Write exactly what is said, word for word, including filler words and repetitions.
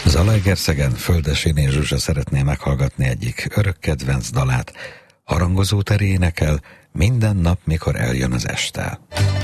Zalaegerszegen Földesényi Zsuzsa szeretné meghallgatni egyik örök kedvenc dalát. Harangozó Teri énekel Minden nap, mikor eljön az este.